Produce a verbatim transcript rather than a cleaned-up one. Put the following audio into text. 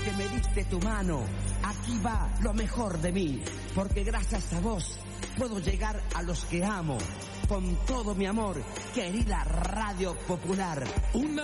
que me diste tu mano. Aquí va lo mejor de mí, porque gracias a vos puedo llegar a los que amo. Con todo mi amor, querida Radio Popular. Una